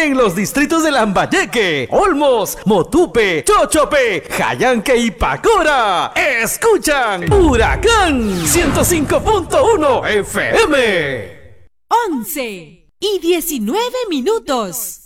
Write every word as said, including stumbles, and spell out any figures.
en los distritos de Lambayeque, Olmos, Motupe, Chochope, Jayanque y Pacora. Escuchan Huracán ciento cinco punto uno F M. once y diecinueve minutos.